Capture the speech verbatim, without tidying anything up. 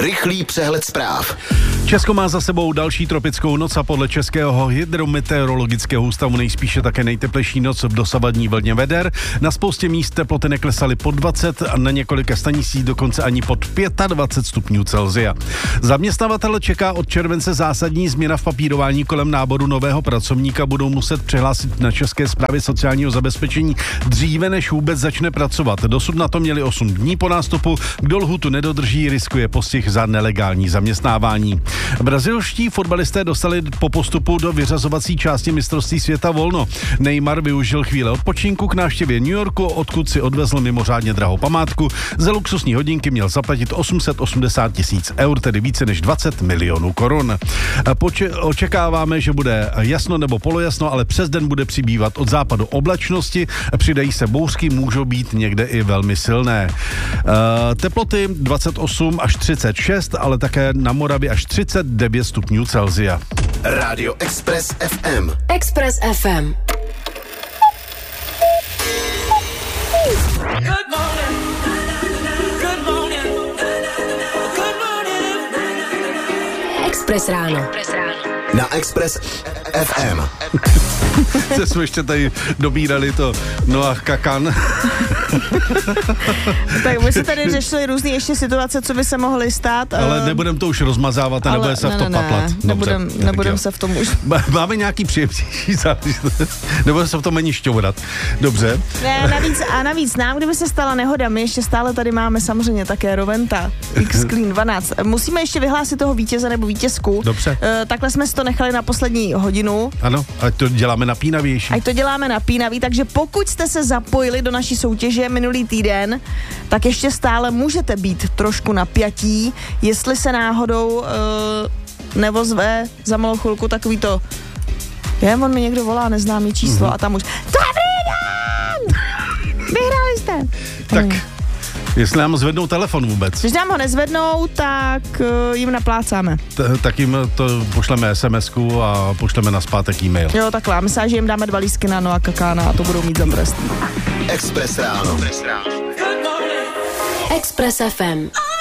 Rychlý přehled zpráv. Česko má za sebou další tropickou noc a podle Českého hydrometeorologického ústavu nejspíše také nejteplejší noc v dosavadní vlně veder. Na spoustě míst teploty neklesaly pod dvacet a na několika stanicích dokonce ani pod dvacet pět stupňů Celsia. Zaměstnavatele čeká od července zásadní změna v papírování kolem náboru nového pracovníka. Budou muset přihlásit na České správě sociálního zabezpečení dříve, než vůbec začne pracovat. Dosud na to měli osm dní po nástupu. Kdo lhůtu nedodrží, riskuje postih za nelegální zaměstnávání. Brazilští fotbalisté dostali po postupu do vyřazovací části mistrovství světa volno. Neymar využil chvíle odpočinku k návštěvě New Yorku, odkud si odvezl mimořádně drahou památku. Za luxusní hodinky měl zaplatit osm set osmdesát tisíc eur, tedy více než dvacet milionů korun. Poče- očekáváme, že bude jasno nebo polojasno, ale přes den bude přibývat od západu oblačnosti. Přidají se bouřky, můžou být někde i velmi silné. E, teploty dvacet osm až třicet šest, ale také na Moravě až třicet devět stupňů Celsia. Rádio Express F M. Express F M. Good morning. Good morning. Good morning. Express ráno. Na Express F M. Se jsme ještě tady dobírali to Noah Kakan. Tak my se tady řešili různý ještě situace, co by se mohly stát. Ale nebudem to už rozmazávat a nebude se ne, v tom ne, patlat. Ne, nebudem, nebudem se v tom už. Máme nějaký příjemnější záležitost. Nebude se v tom ani šťourat. Dobře. Ne, navíc, a navíc nám, kdyby se stala nehoda, my ještě stále tady máme samozřejmě také Roventa X Clean dvanáct. Musíme ještě vyhlásit toho vítěze nebo vítězku. Dobře. E, takhle jsme si to nechali na poslední hodinu. Ano, ať to děláme napínavější. Ať to děláme napínavý, takže pokud jste se zapojili do naší soutěže minulý týden, tak ještě stále můžete být trošku napjatí, jestli se náhodou e, nevozve za malou chvilku takový to, je, on mi někdo volá neznámý číslo mm-hmm. a tam už dobrý den! Vyhráli jste! Tak, hmm. jestli nám zvednou telefon vůbec. Když nám ho nezvednou, tak uh, jim naplácáme. T- tak jim to pošleme es em esku a pošleme nazpátek e-mail. Jo, takhle. Myslím, že jim dáme dva lístky na Noah Kakána a to budou mít za trest. Express ráno. Express F M.